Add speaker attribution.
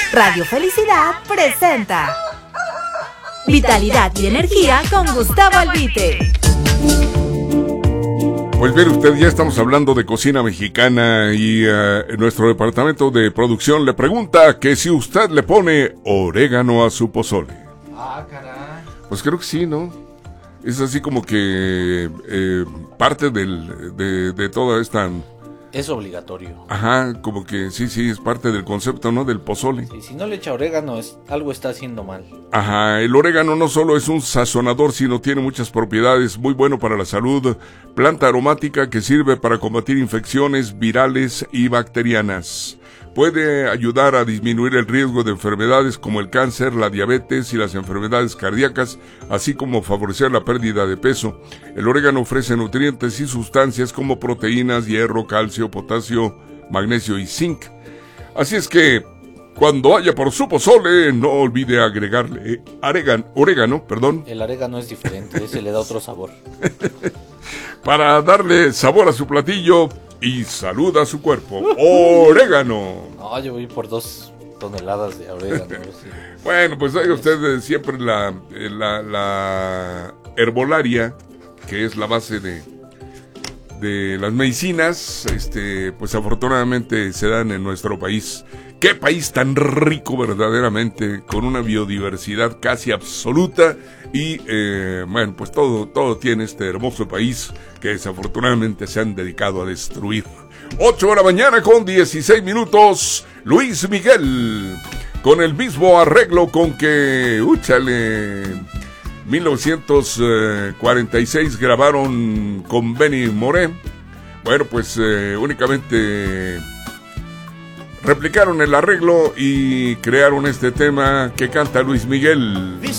Speaker 1: Radio Felicidad presenta Vitalidad y Energía con Gustavo Albite.
Speaker 2: Pues bien, usted, ya estamos hablando de cocina mexicana y nuestro departamento de producción le pregunta que si usted le pone orégano a su pozole.
Speaker 3: Ah, caray.
Speaker 2: Pues creo que sí, ¿no? Es así como que parte de toda esta...
Speaker 3: Es obligatorio.
Speaker 2: Ajá, como que sí, es parte del concepto, ¿no? Del pozole.
Speaker 3: Sí, si no le echa orégano, algo está haciendo mal.
Speaker 2: Ajá, el orégano no solo es un sazonador, sino tiene muchas propiedades, muy bueno para la salud, planta aromática que sirve para combatir infecciones virales y bacterianas. Puede ayudar a disminuir el riesgo de enfermedades como el cáncer, la diabetes y las enfermedades cardíacas, así como favorecer la pérdida de peso. El orégano ofrece nutrientes y sustancias como proteínas, hierro, calcio, potasio, magnesio y zinc. Así es que, cuando haya por su pozole, no olvide agregarle orégano.
Speaker 3: El orégano es diferente, ese le da otro sabor.
Speaker 2: Para darle sabor a su platillo y salud a su cuerpo. ¡Orégano!
Speaker 3: No, yo voy por 2 toneladas de orégano. Sí.
Speaker 2: Bueno, pues hay usted siempre la herbolaria, que es la base de las medicinas, pues afortunadamente se dan en nuestro país. ¡Qué país tan rico verdaderamente, con una biodiversidad casi absoluta! Y bueno, pues todo tiene este hermoso país que desafortunadamente se han dedicado a destruir. 8 de la mañana con 16 minutos, Luis Miguel, con el mismo arreglo con que, 1946 grabaron con Benny Moré. Bueno, pues únicamente replicaron el arreglo y crearon este tema que canta Luis Miguel.